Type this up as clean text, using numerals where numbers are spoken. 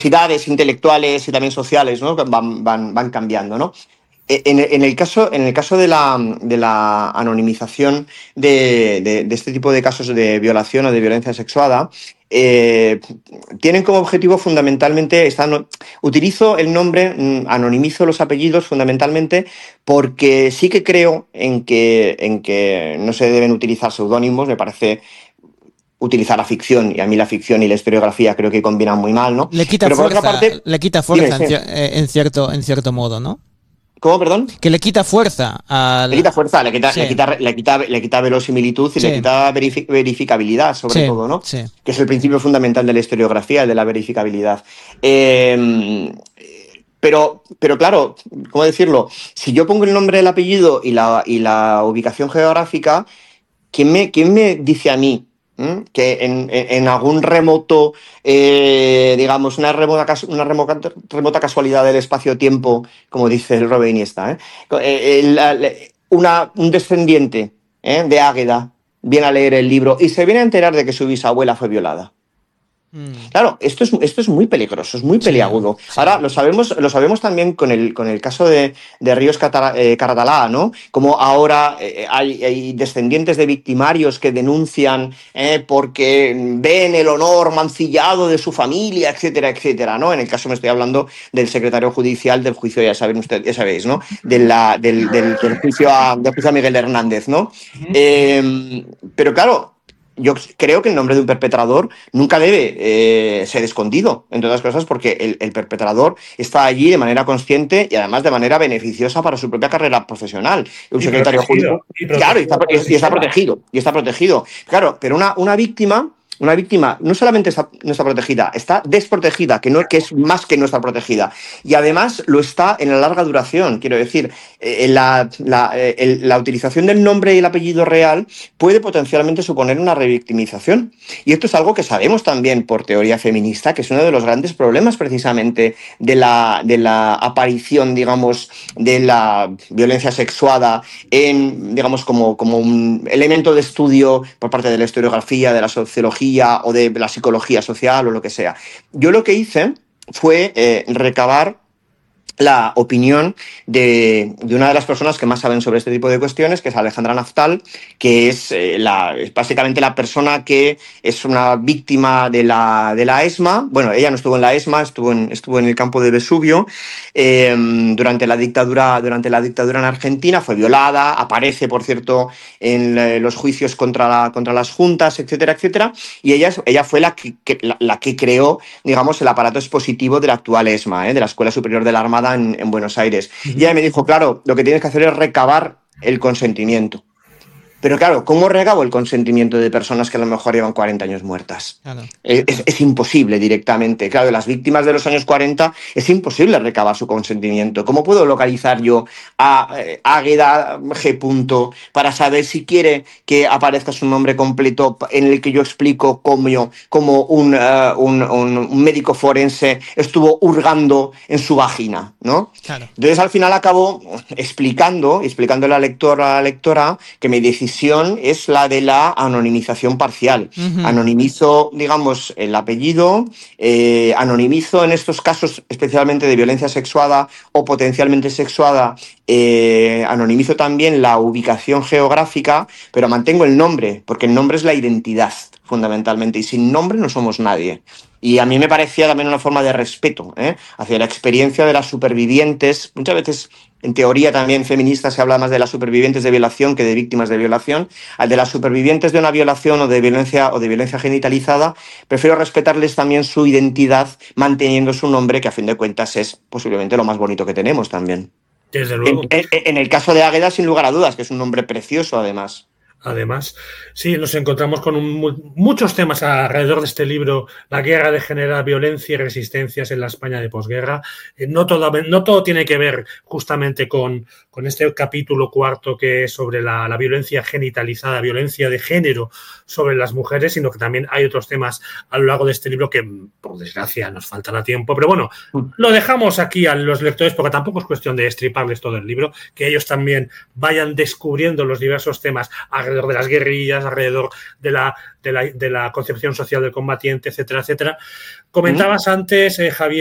necesidades intelectuales y también sociales, ¿no? Van cambiando, ¿no? En el caso de la anonimización de este tipo de casos de violación o de violencia sexuada, tienen como objetivo fundamentalmente, utilizo el nombre, anonimizo los apellidos fundamentalmente porque sí que creo en que no se deben utilizar seudónimos, me parece utilizar la ficción, y a mí la ficción y la historiografía creo que combinan muy mal, ¿no? Pero por otra parte, le quita dime, fuerza sí. en cierto modo, ¿no? ¿Cómo, perdón? Que le quita fuerza Le quita fuerza, Sí, le quita verosimilitud y le sí, quita verificabilidad, sobre sí, todo, ¿no? sí. Que es el principio fundamental de la historiografía, el de la verificabilidad. Pero claro, ¿cómo decirlo? Si yo pongo el nombre, el apellido y la ubicación geográfica, ¿quién me dice a mí que en algún remoto, digamos, una remota casualidad del espacio-tiempo, como dice el Robert Iniesta, un descendiente de Águeda viene a leer el libro y se viene a enterar de que su bisabuela fue violada? Claro, esto es muy peligroso, es muy Sí, peliagudo. sí. Ahora, lo sabemos también con el caso de Ríos Caratalá, ¿no? Como ahora hay descendientes de victimarios que denuncian porque ven el honor mancillado de su familia, etcétera, etcétera, ¿no? En el caso me estoy hablando del secretario judicial del juicio, ya sabéis, ¿no? Del juicio a Miguel Hernández, ¿no? Pero claro, yo creo que el nombre de un perpetrador nunca debe ser escondido, entre otras cosas, porque el perpetrador está allí de manera consciente y además de manera beneficiosa para su propia carrera profesional. Un Y secretario protegido, jurídico, y claro, protegido por el y está sistema. protegido, y está protegido. Claro, pero una víctima no solamente no está protegida, está desprotegida, que es más que no está protegida. Y además lo está en la larga duración. Quiero decir, la utilización del nombre y el apellido real puede potencialmente suponer una revictimización. Y esto es algo que sabemos también por teoría feminista, que es uno de los grandes problemas precisamente de la aparición, digamos, de la violencia sexuada digamos, como un elemento de estudio por parte de la historiografía, de la sociología o de la psicología social o lo que sea. Yo lo que hice fue recabar la opinión de una de las personas que más saben sobre este tipo de cuestiones, que es Alejandra Naftal, que es básicamente la persona que es una víctima de la ESMA. Bueno, ella no estuvo en la ESMA, estuvo en el campo de Vesubio durante la dictadura en Argentina, fue violada, aparece, por cierto, en los juicios contra las juntas, etcétera, etcétera, y ella fue la que creó, digamos, el aparato expositivo de la actual ESMA, de la Escuela Superior de la Armada en Buenos Aires. Y ella me dijo, claro, lo que tienes que hacer es recabar el consentimiento. Pero claro, ¿cómo recabo el consentimiento de personas que a lo mejor llevan 40 años muertas? Claro. Es imposible directamente. Claro, de las víctimas de los años 40 es imposible recabar su consentimiento. ¿Cómo puedo localizar yo a Águeda G. para saber si quiere que aparezca su nombre completo en el que yo explico cómo un médico forense estuvo hurgando en su vagina, ¿no? Claro. Entonces, al final acabo explicando a la lectora que mi decisión es la de la anonimización parcial. Anonimizo, digamos, el apellido, anonimizo en estos casos, especialmente de violencia sexuada o potencialmente sexuada, anonimizo también la ubicación geográfica, pero mantengo el nombre, porque el nombre es la identidad, fundamentalmente, y sin nombre no somos nadie. Y a mí me parecía también una forma de respeto hacia la experiencia de las supervivientes. Muchas veces, en teoría también feminista, se habla más de las supervivientes de violación que de víctimas de violación. Al de las supervivientes de una violación o de violencia genitalizada, prefiero respetarles también su identidad, manteniendo su nombre, que a fin de cuentas es posiblemente lo más bonito que tenemos también. Desde luego. En el caso de Águeda, sin lugar a dudas, que es un nombre precioso, además. Además, sí, nos encontramos con muchos temas alrededor de este libro, La guerra degenera, violencia y resistencias en la España de posguerra. No todo tiene que ver justamente con este capítulo cuarto que es sobre la violencia genitalizada, violencia de género sobre las mujeres, sino que también hay otros temas a lo largo de este libro que, por desgracia, nos faltará tiempo. Pero bueno, lo dejamos aquí a los lectores porque tampoco es cuestión de estriparles todo el libro, que ellos también vayan descubriendo los diversos temas alrededor alrededor de las guerrillas, alrededor de la concepción social del combatiente, etcétera, etcétera. Comentabas antes, Javier,